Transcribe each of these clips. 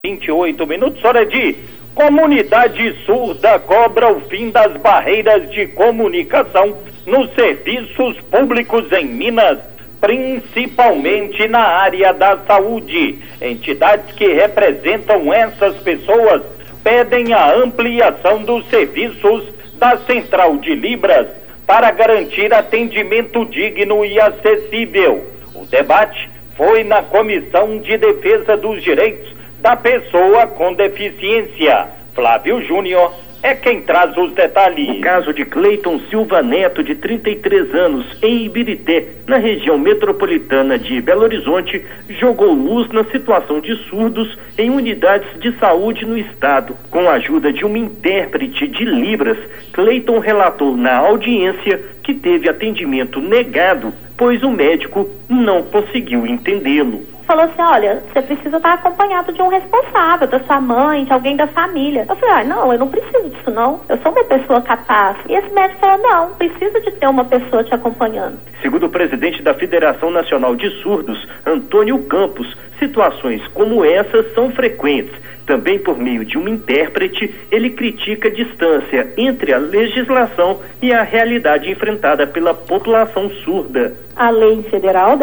28 minutos, hora de comunidade surda cobra o fim das barreiras de comunicação nos serviços públicos em Minas, principalmente na área da saúde. Entidades que representam essas pessoas pedem a ampliação dos serviços da Central de Libras para garantir atendimento digno e acessível. O debate foi na Comissão de Defesa dos Direitos da Pessoa com Deficiência. Flávio Júnior é quem traz os detalhes. O caso de Cleiton Silva Neto, de 33 anos, em Ibirité, na região metropolitana de Belo Horizonte, jogou luz na situação de surdos em unidades de saúde no estado. Com a ajuda de uma intérprete de Libras, Cleiton relatou na audiência que teve atendimento negado, pois o médico não conseguiu entendê-lo. Falou assim, olha, você precisa estar acompanhado de um responsável, da sua mãe, de alguém da família. Eu falei, não, eu não preciso disso não, eu sou uma pessoa capaz. E esse médico falou, não, precisa de ter uma pessoa te acompanhando. Segundo o presidente da Federação Nacional de Surdos, Antônio Campos, situações como essas são frequentes. Também por meio de um intérprete, ele critica a distância entre a legislação e a realidade enfrentada pela população surda. A lei federal,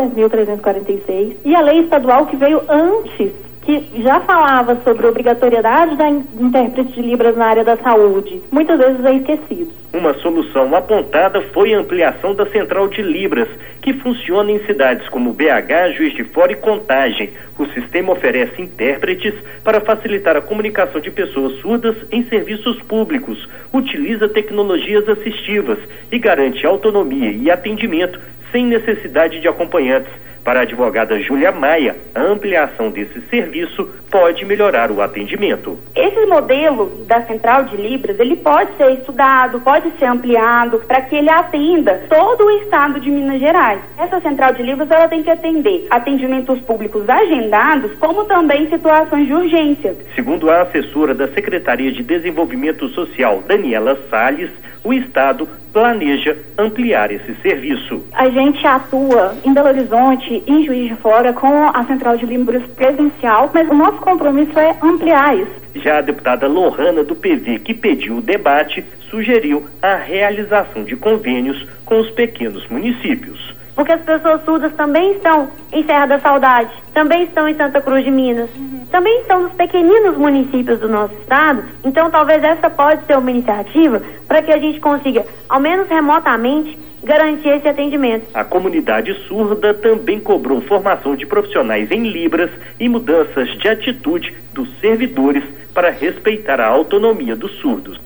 10.346, e a lei estadual que veio antes, que já falava sobre a obrigatoriedade da intérprete de Libras na área da saúde, muitas vezes é esquecido. Uma solução apontada foi a ampliação da Central de Libras, que funciona em cidades como BH, Juiz de Fora e Contagem. O sistema oferece intérpretes para facilitar a comunicação de pessoas surdas em serviços públicos, utiliza tecnologias assistivas e garante autonomia e atendimento sem necessidade de acompanhantes. Para a advogada Júlia Maia, a ampliação desse serviço pode melhorar o atendimento. Esse modelo da Central de Libras, ele pode ser estudado, pode ser ampliado para que ele atenda todo o estado de Minas Gerais. Essa Central de Libras, ela tem que atender atendimentos públicos agendados, como também situações de urgência. Segundo a assessora da Secretaria de Desenvolvimento Social, Daniela Salles, o estado planeja ampliar esse serviço. A gente atua em Belo Horizonte, em Juiz de Fora, com a Central de Libras presencial, mas o nosso compromisso é ampliar isso. Já a deputada Lohana, do PV, que pediu o debate, sugeriu a realização de convênios com os pequenos municípios. Porque as pessoas surdas também estão em Serra da Saudade, também estão em Santa Cruz de Minas, também estão nos pequeninos municípios do nosso estado. Então talvez essa pode ser uma iniciativa para que a gente consiga, ao menos remotamente, garantir esse atendimento. A comunidade surda também cobrou formação de profissionais em Libras e mudanças de atitude dos servidores para respeitar a autonomia dos surdos.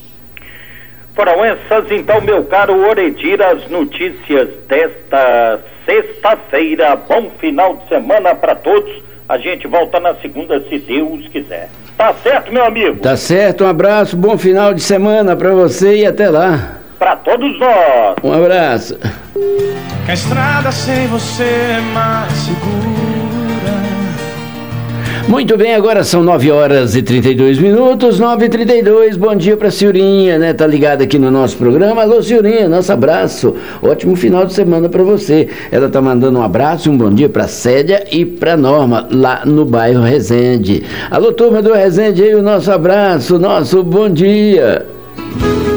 Foram essas, então, meu caro Oredir, as notícias desta sexta-feira. Bom final de semana para todos. A gente volta na segunda, se Deus quiser. Tá certo, meu amigo? Tá certo, um abraço, bom final de semana para você e até lá. Para todos nós. Um abraço. Que a estrada sem você é mais segura. Muito bem, agora são 9h32, 9h32, bom dia pra Ciurinha, né, tá ligada aqui no nosso programa. Alô, Ciurinha, nosso abraço, ótimo final de semana pra você. Ela tá mandando um abraço e um bom dia pra Célia e pra Norma, lá no bairro Resende. Alô, turma do Resende aí, o nosso abraço, nosso bom dia.